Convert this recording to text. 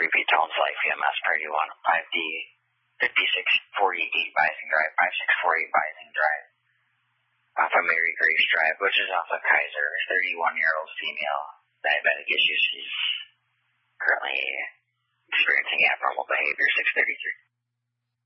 repeat Tones Life EMS Priority 1, 5D 5648 Bising Drive, 5648 Bising Drive, off of Mary Grace Drive, which is off of Kaiser, 31-year-old female, diabetic issues. She's currently experiencing abnormal behavior, 633.